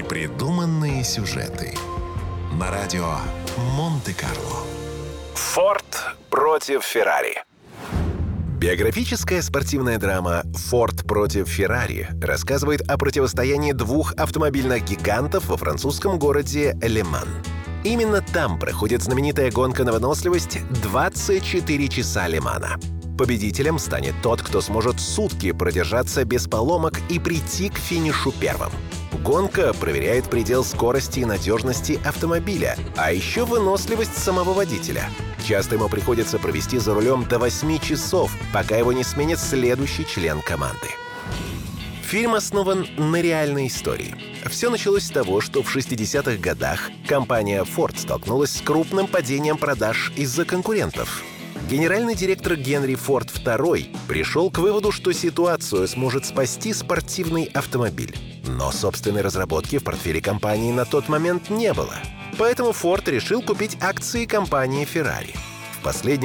Придуманные сюжеты на радио Монте-Карло. Форд против Феррари. Биографическая спортивная драма «Форд против Феррари» рассказывает о противостоянии двух автомобильных гигантов во французском городе Ле-Ман. Именно там проходит знаменитая гонка на выносливость 24 часа Ле-Мана. Победителем станет тот, кто сможет сутки продержаться без поломок и прийти к финишу первым. Гонка проверяет предел скорости и надежности автомобиля, а еще выносливость самого водителя. Часто ему приходится провести за рулем до 8 часов, пока его не сменит следующий член команды. Фильм основан на реальной истории. Все началось с того, что в 60-х годах компания Ford столкнулась с крупным падением продаж из-за конкурентов. Генеральный директор Генри Форд II пришел к выводу, что ситуацию сможет спасти спортивный автомобиль. Но собственной разработки в портфеле компании на тот момент не было. Поэтому Форд решил купить акции компании Ferrari. В последний